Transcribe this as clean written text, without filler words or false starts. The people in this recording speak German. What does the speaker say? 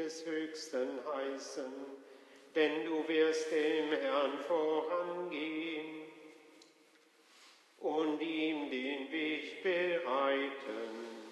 des Höchsten heißen, denn du wirst dem Herrn vorangehen und ihm den Weg bereiten.